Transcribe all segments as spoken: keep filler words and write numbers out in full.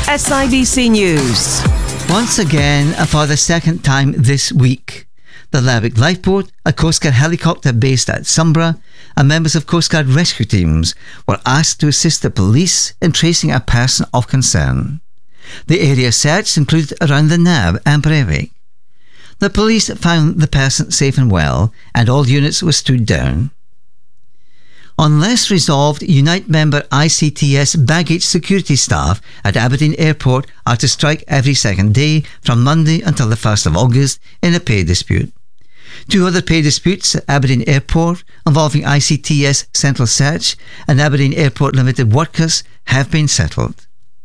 S I B C News. Once again, and for the second time this week, the Lerwick Lifeboat, a Coast Guard helicopter based at Sombra, and members of Coast Guard rescue teams were asked to assist the police in tracing a person of concern. The area searched included around the Nab and Breivik. The police found the person safe and well, and all units were stood down. On less resolved, Unite member I C T S baggage security staff at Aberdeen Airport are to strike every second day from Monday until the first of August in a pay dispute. Two other pay disputes at Aberdeen Airport involving I C T S Central Search and Aberdeen Airport Limited workers have been settled.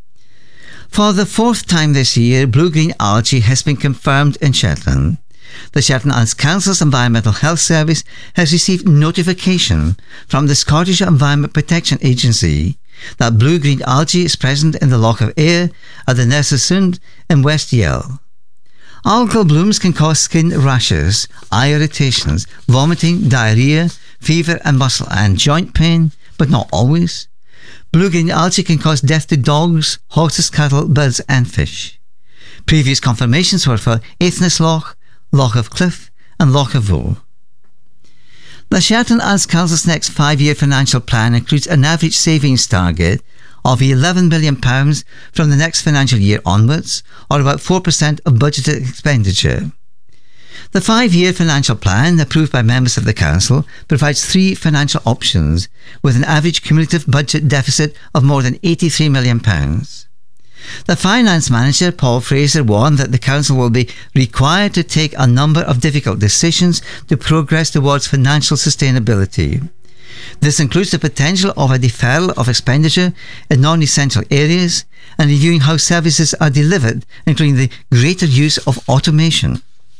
For the fourth time this year, blue-green algae has been confirmed in Shetland. The Shetland Islands Council's Environmental Health Service has received notification from the Scottish Environment Protection Agency that blue-green algae is present in the Loch of Ayr at the Nersesund in West Yell. Algal blooms can cause skin rashes, eye irritations, vomiting, diarrhea, fever and muscle and joint pain, but not always. Blue-green algae can cause death to dogs, horses, cattle, birds and fish. Previous confirmations were for Aithnes Loch, Loch of Cliff and Loch of Voe. The Shetland Islands Council's next five-year financial plan includes an average savings target of eleven million pounds from the next financial year onwards, or about four percent of budgeted expenditure. The five-year financial plan, approved by members of the Council, provides three financial options, with an average cumulative budget deficit of more than eighty-three million pounds. The finance manager, Paul Fraser, warned that the Council will be required to take a number of difficult decisions to progress towards financial sustainability. This includes the potential of a deferral of expenditure in non-essential areas and reviewing how services are delivered, including the greater use of automation.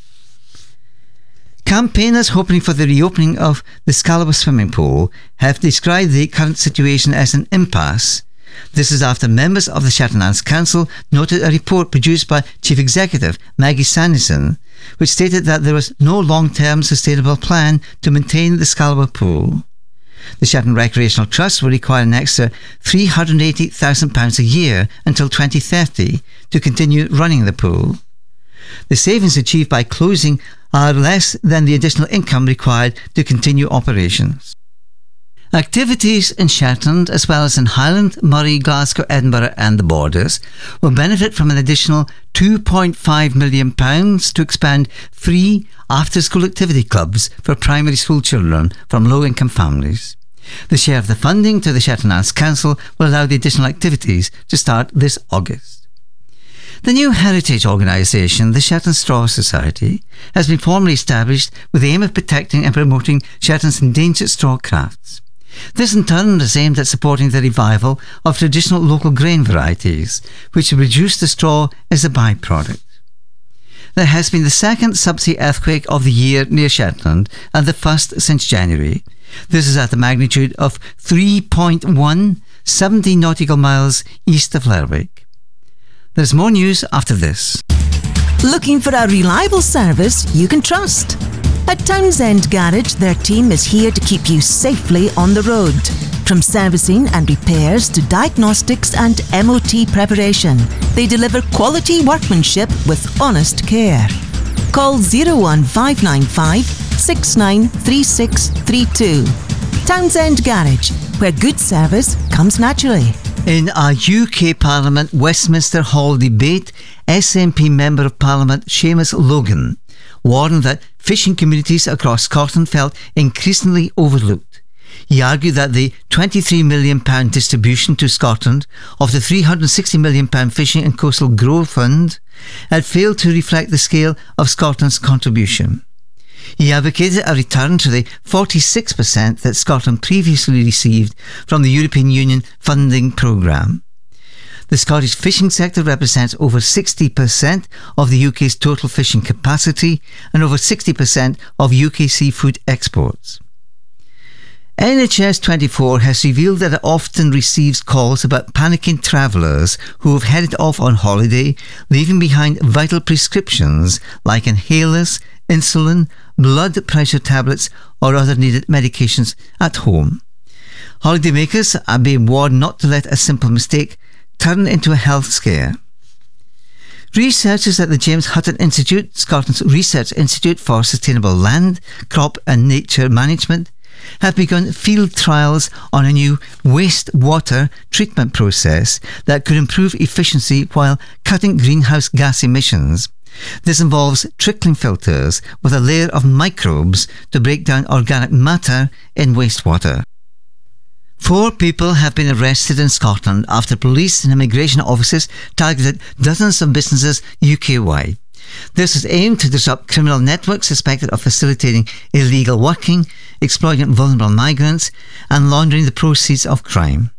Campaigners hoping for the reopening of the Scalaba swimming pool have described the current situation as an impasse. This is after members of the Shetland Islands Council noted a report produced by Chief Executive Maggie Sanderson, which stated that there was no long-term sustainable plan to maintain the Scalaba pool. The Shetland Recreational Trust will require an extra three hundred eighty thousand pounds a year until twenty thirty to continue running the pool. The savings achieved by closing are less than the additional income required to continue operations. Activities in Shetland, as well as in Highland, Moray, Glasgow, Edinburgh and the Borders, will benefit from an additional two point five million pounds to expand free after-school activity clubs for primary school children from low-income families. The share of the funding to the Shetland Islands Council will allow the additional activities to start this August. The new heritage organisation, the Shetland Straw Society, has been formally established with the aim of protecting and promoting Shetland's endangered straw crafts. This in turn is aimed at supporting the revival of traditional local grain varieties, which reduce the straw as a byproduct. There has been the second subsea earthquake of the year near Shetland, and the first since January. This is at a magnitude of three point one, seventy nautical miles east of Lerwick. There's more news after this. Looking for a reliable service you can trust? At Townsend Garage, their team is here to keep you safely on the road. From servicing and repairs to diagnostics and M O T preparation, they deliver quality workmanship with honest care. Call zero one five nine five, six nine three six three two. Townsend Garage, where good service comes naturally. In a U K Parliament Westminster Hall debate, S N P Member of Parliament Seamus Logan warned that fishing communities across Scotland felt increasingly overlooked. He argued that the twenty-three million pounds distribution to Scotland of the three hundred sixty million pounds Fishing and Coastal Growth Fund had failed to reflect the scale of Scotland's contribution. He advocated a return to the forty-six percent that Scotland previously received from the European Union funding programme. The Scottish fishing sector represents over sixty percent of the U K's total fishing capacity and over sixty percent of U K seafood exports. N H S twenty-four has revealed that it often receives calls about panicking travellers who have headed off on holiday, leaving behind vital prescriptions like inhalers, insulin, blood pressure tablets or other needed medications at home. Holidaymakers are being warned not to let a simple mistake turn into a health scare. Researchers at the James Hutton Institute, Scotland's Research Institute for Sustainable Land, Crop and Nature Management, have begun field trials on a new wastewater treatment process that could improve efficiency while cutting greenhouse gas emissions. This involves trickling filters with a layer of microbes to break down organic matter in wastewater. Four people have been arrested in Scotland after police and immigration officers targeted dozens of businesses U K-wide. This is aimed to disrupt criminal networks suspected of facilitating illegal working, exploiting vulnerable migrants, and laundering the proceeds of crime.